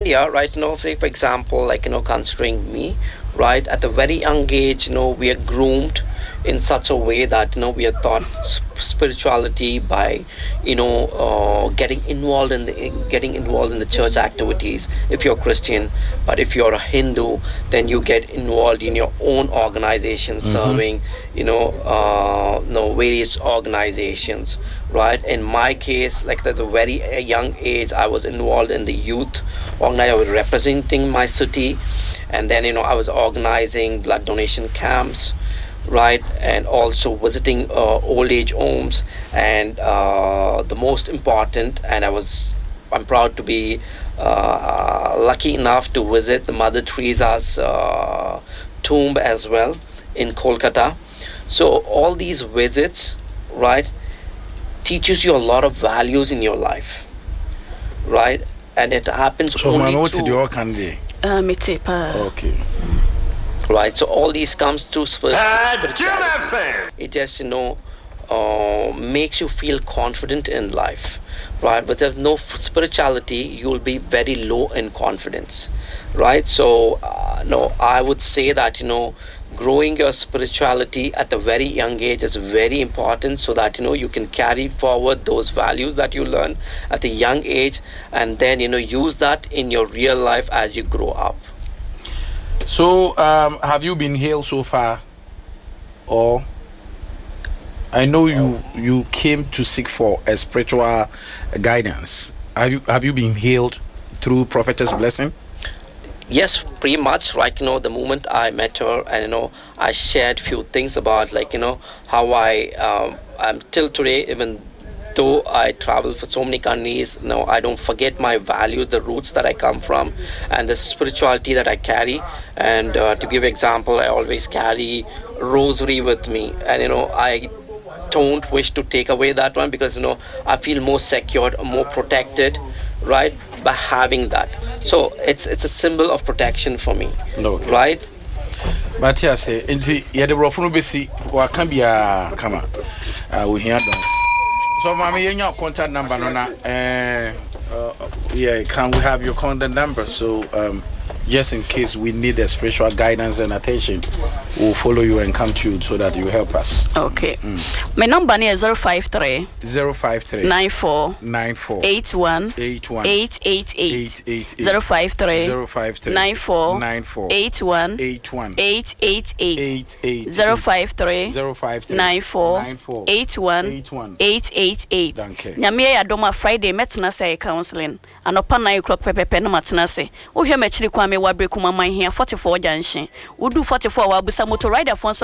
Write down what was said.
area, right? Say for example, like considering me, right, at a very young age, we are groomed in such a way that we are taught spirituality by getting involved in the church activities if you're Christian. But if you're a Hindu, then you get involved in your own organization, serving various organizations, right? In my case, like at a very young age, I was involved in the youth organization. I was representing my city, and then I was organizing blood donation camps, right, and also visiting old age homes, and the most important, and I'm proud to be lucky enough to visit the Mother Teresa's tomb as well in Kolkata. So all these visits, right, teaches you a lot of values in your life, right, and it happens so only through okay. Right, so all these comes through spirituality. It just makes you feel confident in life, right? But there's no spirituality, you'll be very low in confidence, right? So I would say that growing your spirituality at a very young age is very important, so that you can carry forward those values that you learn at a young age, and then use that in your real life as you grow up. So, have you been healed so far? Or I know you came to seek for a spiritual guidance. Have you been healed through Prophetess Blessing? Yes, pretty much. Like the moment I met her, and I shared few things about how I'm till today, even though I travel for so many countries, I don't forget my values, the roots that I come from, and the spirituality that I carry. And to give example, I always carry rosary with me, and I don't wish to take away that one, because I feel more secured, more protected, right, by having that. So it's a symbol of protection for me, okay, right? But yes, inti yede brofo besi wa kan bia kama we hear don. So mama your contact number no na yeah, can we have your contact number, so just in case we need a spiritual guidance and attention, we'll follow you and come to you so that you help us. Okay. My number is 053 94 81 888 053 94 81 888 053 94 81 888. Nyame ya doma Friday metna say counseling anopa 9 o'clock pepepe no matna say wo hwe machiri kwa me wabreku mama hia 44 junction udu 44 wa busa motor rider